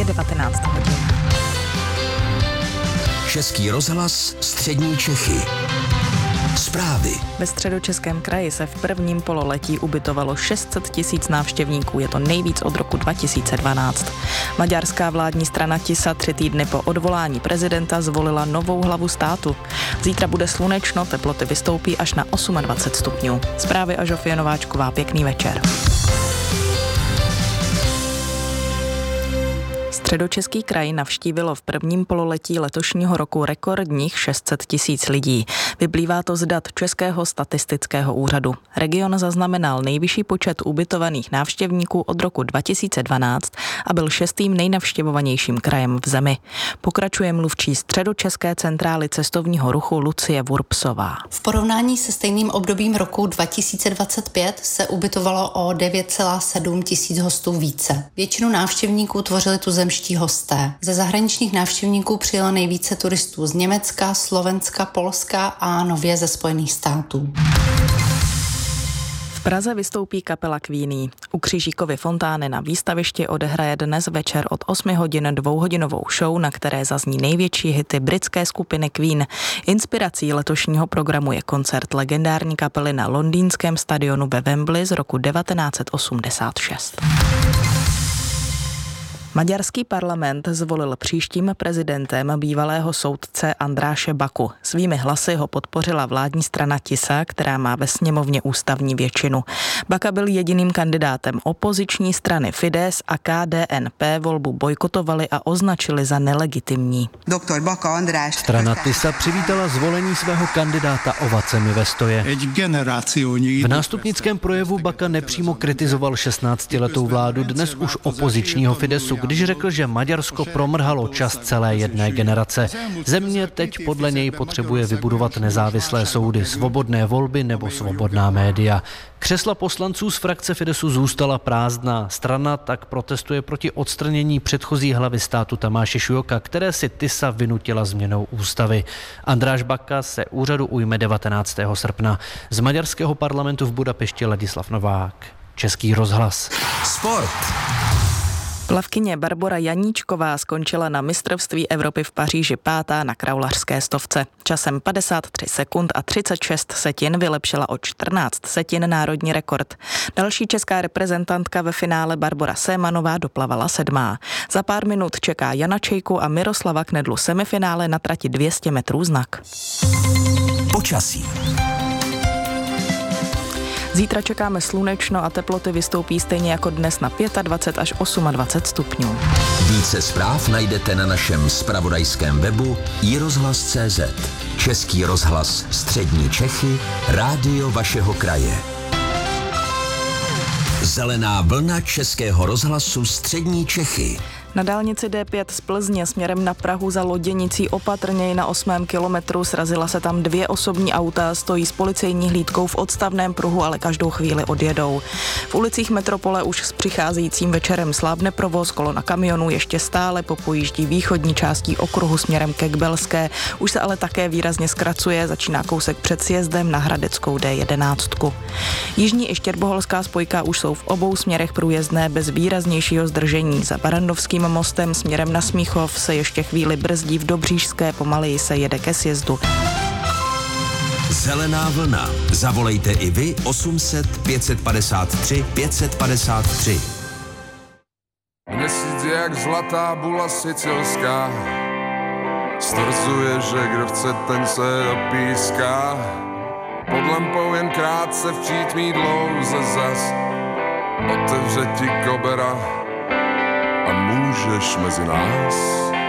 Je 19 hodin. Český rozhlas Střední Čechy. Zprávy. Ve Středočeském kraji se v prvním pololetí ubytovalo 600 000 návštěvníků, je to nejvíc od roku 2012. Maďarská vládní strana TISA 3 týdny po odvolání prezidenta zvolila novou hlavu státu. Zítra bude slunečno, teploty vystoupí až na 28 stupňů. Zprávy a Žofie Nováčková, pěkný večer. Středočeský kraj navštívilo v prvním pololetí letošního roku rekordních 600 000 lidí. Vyplývá to z dat Českého statistického úřadu. Region zaznamenal nejvyšší počet ubytovaných návštěvníků od roku 2012 a byl 6. nejnavštěvovanějším krajem v zemi. Pokračuje mluvčí Středočeské centrály cestovního ruchu Lucie Wurpsová. V porovnání se stejným obdobím roku 2025 se ubytovalo o 9,7 tisíc hostů více. Většinu návštěvníků tvořili tuzemští hosté. Ze zahraničních návštěvníků přijelo nejvíce turistů z Německa, Slovenska, Polska a nově ze Spojených států. V Praze vystoupí kapela Queenie. U Křižíkovy fontány na výstavišti odehraje dnes večer od 8 hodin dvouhodinovou show, na které zazní největší hity britské skupiny Queen. Inspirací letošního programu je koncert legendární kapely na londýnském stadionu ve Wembley z roku 1986. Maďarský parlament zvolil příštím prezidentem bývalého soudce Andráše Baku. Svými hlasy ho podpořila vládní strana TISA, která má ve sněmovně ústavní většinu. Baka byl jediným kandidátem opoziční strany Fidesz a KDNP volbu bojkotovali a označili za nelegitimní. Strana TISA přivítala zvolení svého kandidáta ovacemi ve stoje. V nástupnickém projevu Baka nepřímo kritizoval 16letou vládu dnes už opozičního Fideszu, když řekl, že Maďarsko promrhalo čas celé jedné generace. Země teď podle něj potřebuje vybudovat nezávislé soudy, svobodné volby nebo svobodná média. Křesla poslanců z frakce Fideszu zůstala prázdná. Strana tak protestuje proti odstranění předchozí hlavy státu Tamáše Šujoka, které si TISA vynutila změnou ústavy. Andráš Baka se úřadu ujme 19. srpna. Z maďarského parlamentu v Budapešti Ladislav Novák. Český rozhlas. Sport. Plavkyně Barbora Janíčková skončila na mistrovství Evropy v Paříži 5. na kraulařské stovce. Časem 53 sekund a 36 setin vylepšila o 14 setin národní rekord. Další česká reprezentantka ve finále Barbora Sémanová doplavala 7. Za pár minut čeká Jana Čejku a Miroslava Knedlu semifinále na trati 200 metrů znak. Počasí. Zítra čekáme slunečno a teploty vystoupí stejně jako dnes na 25 až 28 stupňů. Více zpráv najdete na našem zpravodajském webu iRozhlas.cz. Český rozhlas Střední Čechy, rádio vašeho kraje. Zelená vlna Českého rozhlasu Střední Čechy. Na dálnici D5 z Plzně směrem na Prahu za Loděnicí opatrněji na 8. kilometru srazila se tam 2 osobní auta, stojí s policejní hlídkou v odstavném pruhu, ale každou chvíli odjedou. V ulicích metropole už s přicházejícím večerem slábne provoz, kolona kamionů ještě stále popojíždí východní částí okruhu směrem ke Kbelské, už se ale také výrazně zkracuje, začíná kousek před sjezdem na Hradeckou D11. Jižní i štěrboholská spojka už jsou v obou směrech průjezdné bez výraznějšího zdržení. Za Barandovským mostem směrem na Smíchov se ještě chvíli brzdí, v Dobříšské pomaleji se jede ke sjezdu. Zelená vlna. Zavolejte i vy 800 553 553. Měsíc jak zlatá bula sicilská, stvrzuje, že kdo chce, ten se opíská. Pod lampou jen krátce v přítmí dlouze zas otevře ti kobera a můžeš mezi nás.